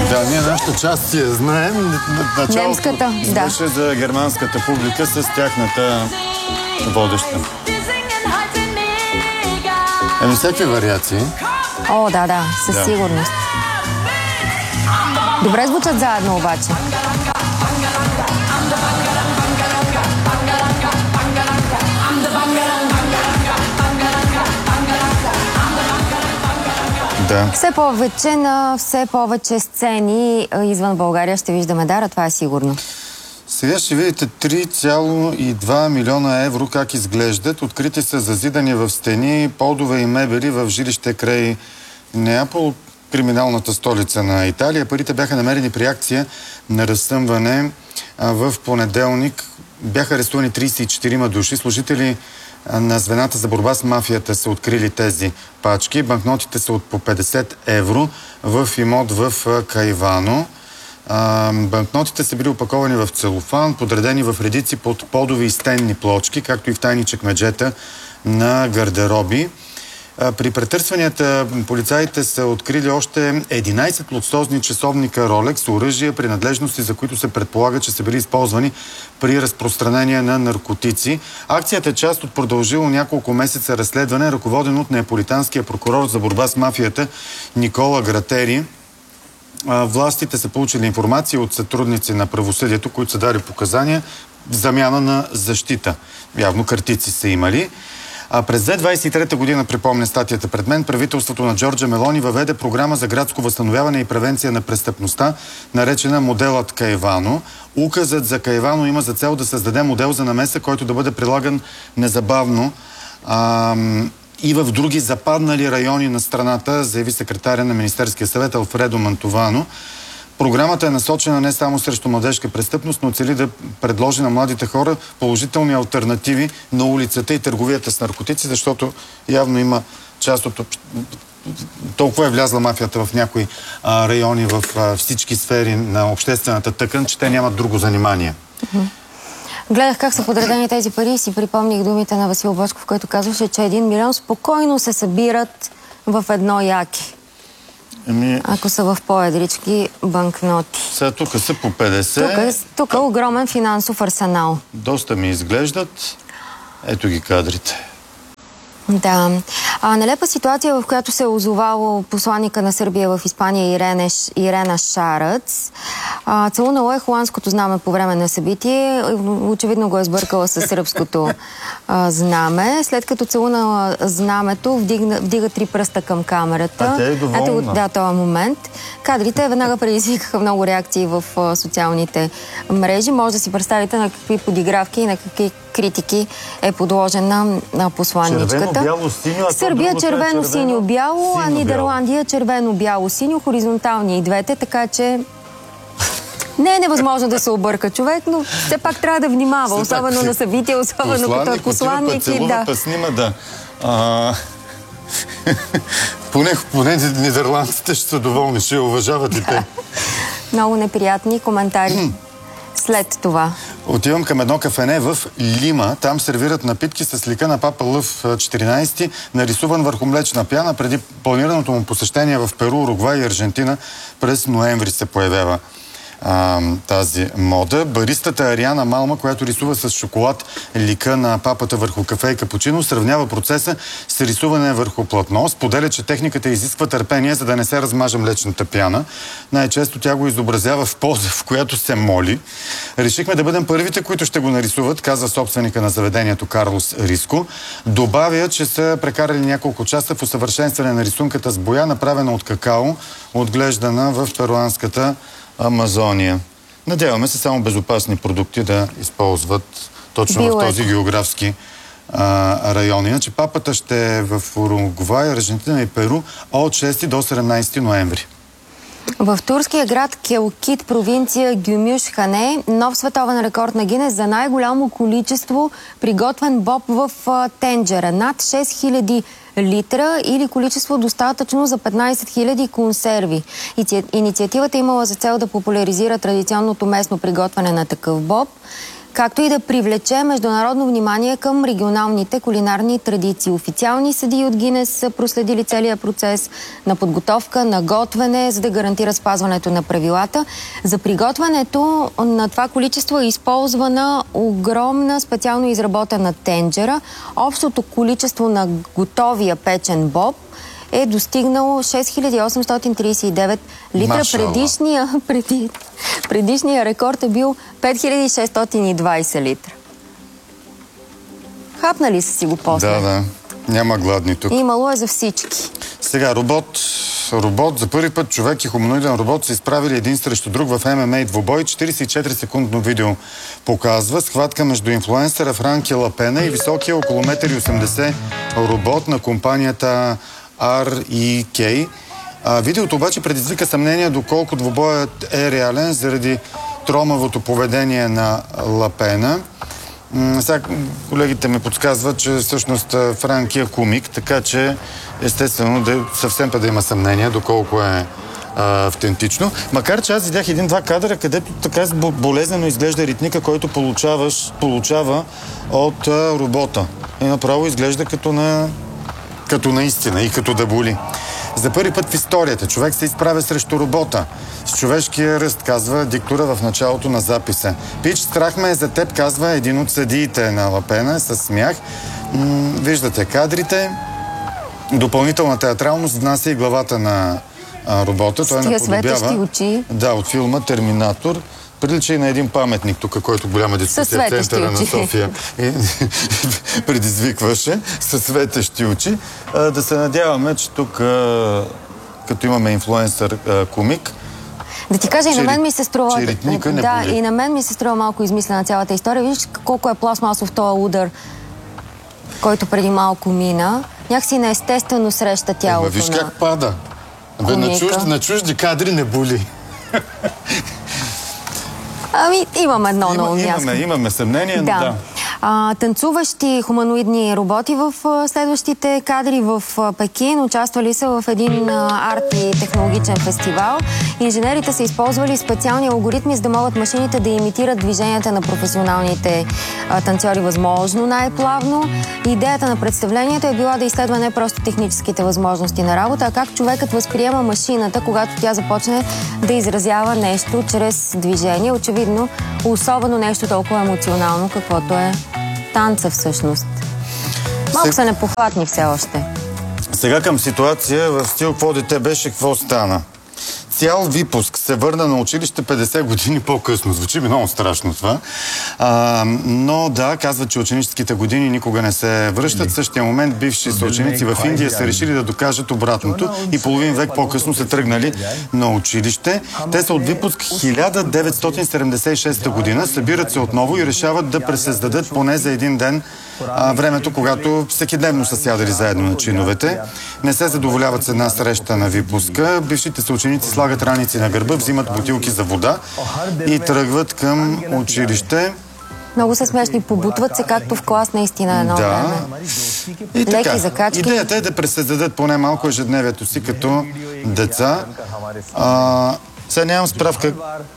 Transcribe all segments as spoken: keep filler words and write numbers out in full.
Да, ние нашата част си я знаем. Началото немската, да. Беше за германската публика с тяхната водеща. Еми, всеки вариации. О, да, да, със да. сигурност. Добре звучат заедно обаче. Да. Все повече на все повече сцени извън България ще виждаме дара, това е сигурно. Сега ще видите три цяло и два милиона евро как изглеждат. Открити са зазидани в стени, подове и мебели в жилище край Неапол, криминалната столица на Италия. Парите бяха намерени при акция на разсъмване в понеделник. Бяха арестувани тридесет и четирима души. Служители на звената за борба с мафията са открили тези пачки. Банкнотите са от по петдесет евро в имот в Кайвано. Банкнотите са били опаковани в целофан, подредени в редици под подови и стенни плочки, както и в тайни чекмеджета на гардероби. При претърсванията полицаите са открили още единайсет луксозни часовника Rolex, оръжия, принадлежности, за които се предполага, че са били използвани при разпространение на наркотици. Акцията е част от продължило няколко месеца разследване, ръководен от неаполитанския прокурор за борба с мафията Никола Гратери. Властите са получили информация от сътрудници на правосъдието, които са дали показания в замяна на защита. Явно картици са имали. А през две хиляди двадесет и трета година, припомня статията пред мен, правителството на Джорджа Мелони въведе програма за градско възстановяване и превенция на престъпността, наречена моделът Кайвано. Указът за Кайвано има за цел да създаде модел за намеса, който да бъде прилаган незабавно ам, и в други западнали райони на страната, заяви секретаря на Министерския съвет Алфредо Мантовано. Програмата е насочена не само срещу младежка престъпност, но цели да предложи на младите хора положителни алтернативи на улицата и търговията с наркотици, защото явно има част от... Толкова е влязла мафията в някои а, райони, в а, всички сфери на обществената тъкан, че те нямат друго занимание. Mm-hmm. Гледах как са подредени тези пари и си припомних думите на Васил Божков, който казваше, че един милион спокойно се събират в едно яки. Еми... Ако са в по-едрички банкноти. Сега тук са по петдесет. Тук, тук е огромен финансов арсенал. Доста ми изглеждат. Ето ги кадрите. Да. А, нелепа ситуация, в която се е озовало посланника на Сърбия в Испания Ирене, Ирена Шарац. А, целунала е холандското знаме по време на събитие. Очевидно го е сбъркала с сръбското а, знаме. След като целунала знамето, вдигна, вдига три пръста към камерата. А тя е доволна. Ето, да, този момент. Кадрите веднага предизвикаха много реакции в а, социалните мрежи. Може да си представите на какви подигравки и на какви критики е подложена на посланничката. Червено-бяло-синьо, Сърбия червено-синьо-бяло, а Нидерландия червено-бяло-синьо, хоризонтални и двете, така че не е невъзможно да се обърка човек, но все пак трябва да внимава, особено на събития, особено като е посланник. И да. Снима, да. А... поне, поне нидерландците ще са доволни, ще уважават и те. Много неприятни коментари след това. Отивам към едно кафене в Лима. Там сервират напитки с лика на Папа Лъв четиринайсети, нарисуван върху млечна пяна. Преди планираното му посещение в Перу, Уругвай и Аржентина през ноември се появява а, тази мода. Баристата Ариана Малма, която рисува с шоколад лика на папата върху кафе и капучино, сравнява процеса с рисуване върху платно. Споделя, че техниката изисква търпение, за да не се размаже млечната пяна. Най-често тя го изобразява в поза, в която се моли. Решихме да бъдем първите, които ще го нарисуват, каза собственика на заведението Карлос Риско. Добавя, че са прекарали няколко часа в усъвършенстване на рисунката с боя, направена от какао, отглеждана в перуанската Амазония. Надяваме се само безопасни продукти да използват точно Билет. в този географски а, район. Иначе папата ще е в Уругвай, Аржентина и Перу от шести до седемнайсети ноември. В турския град Келкит, провинция Гюмюш-Хане, нов световен рекорд на Гинес за най-голямо количество приготвен боб в а, тенджера. Над шест хиляди литра или количество достатъчно за петнайсет хиляди консерви. Инициативата имала за цел да популяризира традиционното местно приготвяне на такъв боб. както и да привлече международно внимание към регионалните кулинарни традиции. Официални съдии от Гинес са проследили целият процес на подготовка, на готвене, за да гарантира спазването на правилата. За приготвянето на това количество е използвана огромна специално изработена тенджера. Общото количество на готовия печен боб е достигнало шест хиляди осемстотин тридесет и девет литра. Предишния, преди, предишния рекорд е бил пет хиляди шестстотин и двадесет литра. Хапнали са си го после? Да, да. Няма гладни тук. Имало е за всички. Сега, робот, робот, за първи път човек и хуманоиден робот са изправили един срещу друг в Ем Ем А двубой. четиридесет и четири секундно видео показва схватка между инфлуенсъра Франки Лапена и високия около едно и осемдесет робот на компанията Ар И Кей. А, видеото обаче предизвика съмнение доколко двубоят е реален заради тромавото поведение на Лапена. М- сега колегите ми подсказват, че всъщност Франки е комик, така че естествено да, съвсем па да има съмнение доколко е а, автентично. Макар че аз видях един-два кадъра, където така болезнено изглежда ритника, който получаваш, получава от а, робота. И направо изглежда като на като наистина и като да боли. За първи път в историята човек се изправя срещу робота. С човешкия ръст, казва диктора в началото на записа. Пич, страх ме е за теб, казва един от съдиите на Лапена с смях. М- виждате кадрите. Допълнителна театралност внася и главата на а, робота. Той наподобява, очи. Да, от филма Терминатор. Прилича и на един паметник тук, който голяма дискусия в центъра на София предизвикваше със светещи очи. А, да се надяваме, че тук, а, като имаме инфлуенсър а, комик, да ти кажа, и на мен ми се струва... Да, и на мен ми се струва малко измислена цялата история. Виж колко е пластмасов този удар, който преди малко мина. Някакси неестествено среща тялото на... Виж как пада. Бе, на, чужди, на чужди кадри не боли. Ами, имам едно Има, ново място. Имаме, имаме съмнение, но да. да. А, танцуващи хуманоидни роботи в а, следващите кадри в а, Пекин. Участвали са в един а, арт и технологичен фестивал. Инженерите са използвали специални алгоритми, за да могат машините да имитират движенията на професионалните а, танцори възможно най-плавно. Идеята на представлението е била да изследва не просто техническите възможности на работа, а как човекът възприема машината, когато тя започне да изразява нещо чрез движение. Очевидно, особено нещо толкова емоционално, каквото е танца всъщност. Малко Се... са непохватни все още. Сега към ситуация в стил "Какво дете беше, какво стана?" Цял випуск се върна на училище петдесет години по-късно. Звучи ми много страшно това. А, но да, казват, че ученическите години никога не се връщат. В същия момент бивши съученици в Индия са решили да докажат обратното и половин век по-късно са тръгнали на училище. Те са от випуск хиляда деветстотин седемдесет и шеста година, събират се отново и решават да пресъздадат поне за един ден а, времето, когато всекидневно са сядали заедно на чиновете. Не се задоволяват с една среща на випуска. Бившите съученици слагат раници на гърба, взимат бутилки за вода и тръгват към училище. Много са смешни, побутват се както в клас наистина едно да. време. И така, леки закачки. Идеята е да пресъздадат поне малко ежедневието си като деца. А, сега нямам справка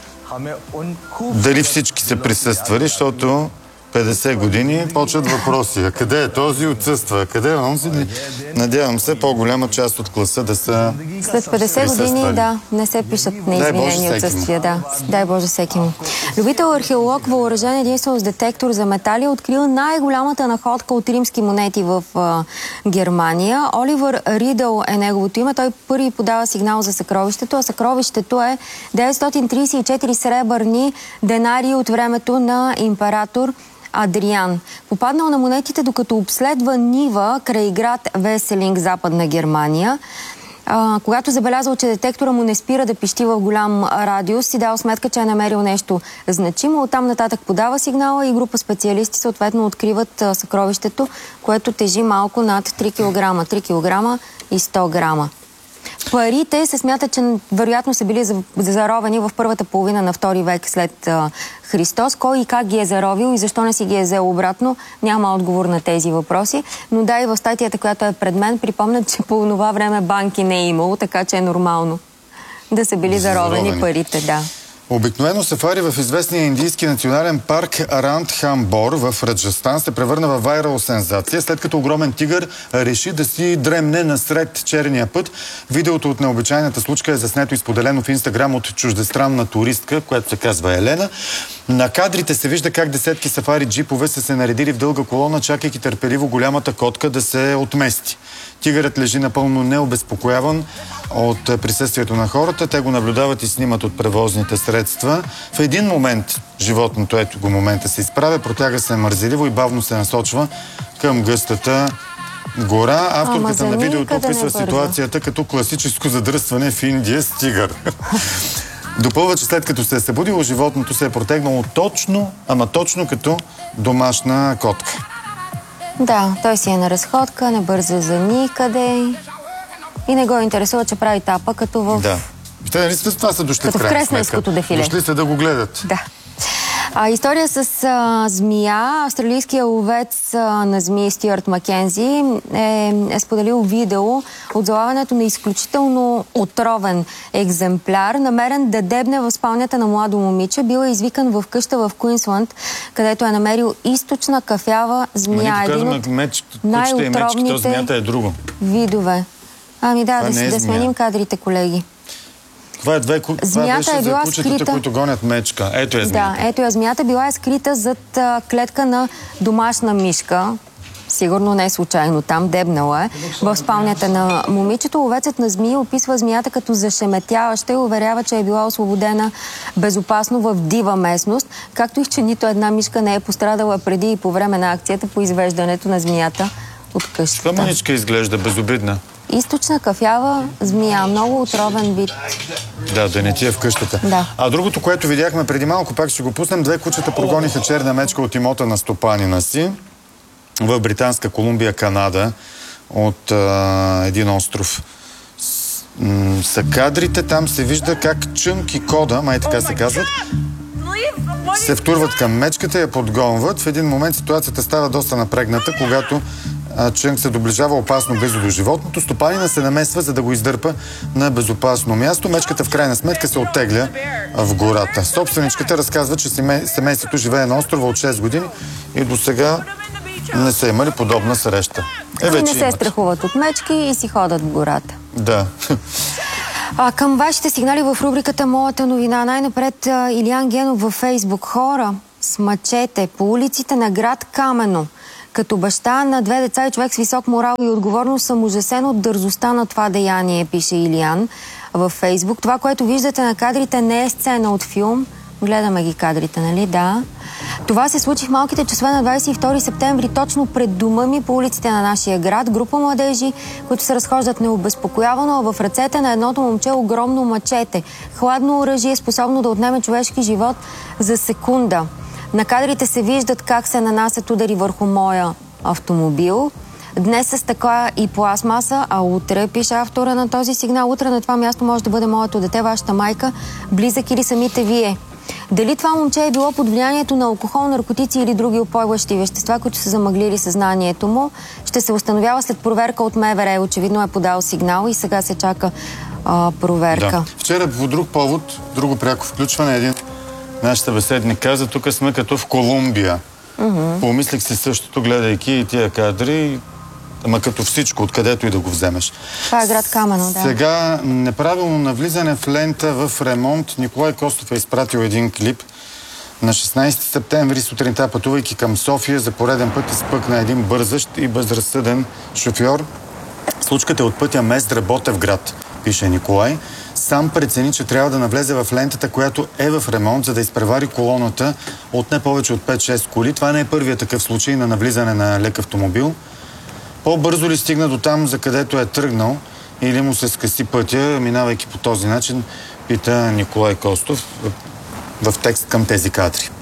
дали всички са присъствали, защото петдесет години почват въпроси. А къде е този? Отсъства. Къде е онзи? Надявам се по-голяма част от класа да са След петдесет години, да, не се пишат неизвинени отсъствия. Да. Дай Боже всеки му. Любител археолог, въоръжен единствено с детектор за метали, открил най-голямата находка от римски монети в а, Германия. Оливър Ридъл е неговото име. Той първи подава сигнал за съкровището, а съкровището е деветстотин тридесет и четири сребърни денари от времето на император Адриан. Попаднал на монетите, докато обследва нива край град Веселинг, западна Германия. А, когато забелязал, че детектора му не спира да пищи в голям радиус, си дал сметка, че е намерил нещо значимо. Оттам нататък подава сигнала и група специалисти съответно откриват а, съкровището, което тежи малко над три килограма. три килограма и сто грама. Парите се смята, че вероятно са били заровени в първата половина на втори век след а, Христос. Кой и как ги е заровил и защо не си ги е взел обратно, няма отговор на тези въпроси. Но да, и в статията, която е пред мен, припомнят, че по това време банки не е имало, така че е нормално да са били заровени, заровени парите. Да. Обикновено сафари в известния индийски национален парк Рандхамбор в Раджастан се превърна в вайрал сензация, след като огромен тигър реши да си дремне насред черния път. Видеото от необичайната случка е заснето и споделено в Инстаграм от чуждестранна туристка, която се казва Елена. На кадрите се вижда как десетки сафари джипове са се наредили в дълга колона, чакайки търпеливо голямата котка да се отмести. Тигърът лежи напълно необезпокояван от присъствието на хората. Те го наблюдават и снимат от превозните средства. В един момент животното, ето го момента, се изправя, протяга се мързеливо и бавно се насочва към гъстата гора. Авторката на видеото описва ситуацията като класическо задръстване в Индия с тигър. Допълва, че след като се е събудило, животното се е протегнало точно, ама точно като домашна котка. Да, той си е на разходка, не бърза за никъде и не го интересува, че прави тапа, като в... Да. Те нали с това са дошли в крайна сметка. дефиле. Дошли са да го гледат. Да. А, история с а, змия. Австралийския ловец а, на змии Стюарт Макензи е, е споделил видео от залавянето на изключително отровен екземпляр, намерен да дебне в спалнята на младо момиче. Бил е извикан в къща в Куинсланд, където е намерил източна кафява змия. Един от най-отровните змията е друго. видове. Ами да, да, да сменим кадрите, колеги. Това е две кучета. Това беше е за кучетата, скрита... които гонят мечка. Ето е змията. Да, ето е змията. Била е скрита зад а, клетка на домашна мишка. Сигурно не е случайно там, дебнала е. В спалнята на момичето ловецът на змии описва змията като зашеметяваща и уверява, че е била освободена безопасно в дива местност, както и че нито една мишка не е пострадала преди и по време на акцията по извеждането на змията от къщата. Това мъничка изглежда безобидна. Източна кафява змия. Много отровен вид. Да, да не ти е в къщата. Да. А другото, което видяхме преди малко, пак ще го пуснем, две кучета прогониха черна мечка от имота на стопанина си в Британска Колумбия, Канада, от а, един остров. С, м, са кадрите, там се вижда как Чънк и Кода, май така се казват, се втурват към мечката и я подгонват. В един момент ситуацията става доста напрегната, когато Чънг се доближава опасно близо до животното. Стопанина се намесва, за да го издърпа на безопасно място. Мечката в крайна сметка се оттегля в гората. Собственичката разказва, че семейството живее на острова от шест години и до сега не са имали подобна среща. Е, вече не се имат. страхуват от мечки и си ходят в гората. Да. А, към вашите сигнали в рубриката Моята новина. Най-напред Илиян Генов във Фейсбук. Хора с мачете по улиците на град Камено. Като баща на две деца и човек с висок морал и отговорност съм ужасен от дързостта на това деяние, пише Илиян във Фейсбук. Това, което виждате на кадрите, не е сцена от филм. Гледаме ги кадрите, нали? Да. Това се случи в малките часове на двадесет и втори септември, точно пред дома ми по улиците на нашия град. Група младежи, които се разхождат необезпокоявано, а в ръцете на едното момче огромно мачете. Хладно оръжие, способно да отнеме човешки живот за секунда. На кадрите се виждат как се нанасят удари върху моя автомобил. Днес с стъкла и пластмаса, а утре, пише автора на този сигнал, утре на това място може да бъде моето дете, вашата майка, близък или самите вие. Дали това момче е било под влиянието на алкохол, наркотици или други упойващи вещества, които са замъглили съзнанието му, ще се установява след проверка от МВР. Очевидно е подал сигнал и сега се чака а, проверка. Да. Вчера по друг повод, друго пряко включване, един наш събеседник каза, тук сме като в Колумбия. Mm-hmm. Помислих си същото, гледайки и тия кадри, ама като всичко, откъдето и да го вземеш. Това е град Камено, да. Сега, неправилно навлизане в лента в ремонт. Николай Костов е изпратил един клип. На шестнадесети септември сутринта, пътувайки към София, за пореден път изпъкна един бързащ и безразсъден шофьор. Случката е от пътя Мездра Ботевград, пише Николай. Сам прецени, че трябва да навлезе в лентата, която е в ремонт, за да изпревари колоната от не повече от пет-шест коли. Това не е първият такъв случай на навлизане на лек автомобил. По-бързо ли стигна до там, за където е тръгнал, или му се скъси пътя, минавайки по този начин, пита Николай Костов в текст към тези кадри.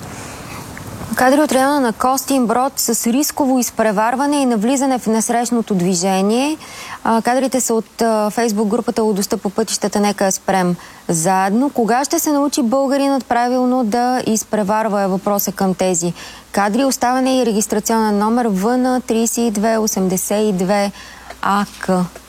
Кадри от района на Костинброд с рисково изпреварване и навлизане в насрещното движение. А, кадрите са от а, Фейсбук групата Лудостта по пътищата. Нека спрем заедно. Кога ще се научи българинът правилно да изпреварва, е въпроса към тези кадри. Оставяне и регистрационен номер В Н три две осем две А К.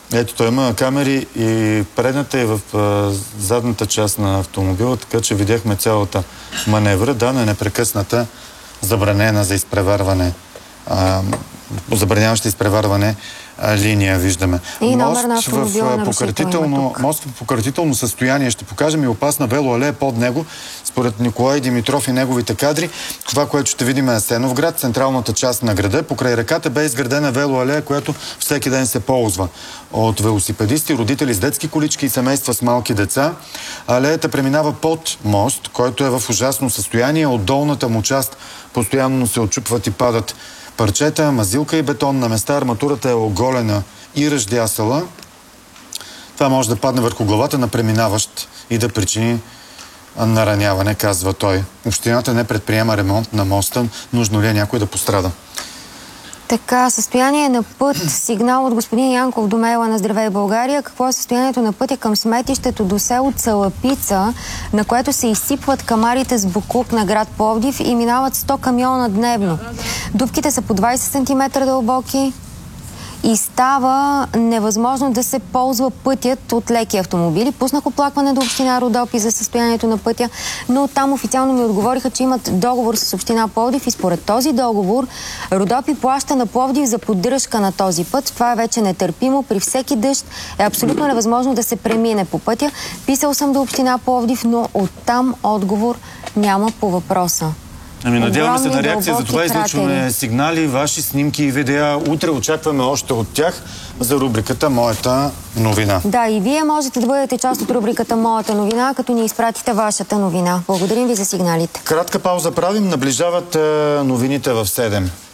Ето, той има камери и предната и в а, задната част на автомобила, така че видяхме цялата маневра. Да, на непрекъсната забранена за изпреварване, а, забраняваща изпреварване а, линия, виждаме. И номер на автомобила в пократително, мост в пократително състояние. Ще покажем и опасна велоалея под него. Според Николай Димитров и неговите кадри, това, което ще видим е Асеновград, централната част на града. Покрай реката бе изградена велоалея, която всеки ден се ползва от велосипедисти, родители с детски колички и семейства с малки деца. Алеята преминава под мост, който е в ужасно състояние. От долната му част постоянно се отчупват и падат парчета, мазилка и бетон. На места арматурата е оголена и ръждясала. Това може да падне върху главата на преминаващ и да причини нараняване, казва той. Общината не предприема ремонт на моста. Нужно ли е някой да пострада? Така, състояние на път. Сигнал от господин Янков до мейла на Здравей България. Какво е състоянието на пътя към сметището до село Цалапица, на което се изсипват камарите с буклук на град Пловдив и минават сто камиона дневно. Дупките са по двайсет сантиметра дълбоки и става невъзможно да се ползва пътят от леки автомобили. Пуснах оплакване до община Родопи за състоянието на пътя, но там официално ми отговориха, че имат договор с община Пловдив и според този договор Родопи плаща на Пловдив за поддръжка на този път. Това е вече нетърпимо. При всеки дъжд е абсолютно невъзможно да се премине по пътя. Писал съм до община Пловдив, но оттам отговор няма по въпроса. Ами, надяваме се на реакция, за това излъчваме сигнали, ваши снимки и видеа. Утре очакваме още от тях за рубриката Моята новина. Да, и вие можете да бъдете част от рубриката Моята новина, като ни изпратите вашата новина. Благодарим ви за сигналите. Кратка пауза правим, наближават новините в седем.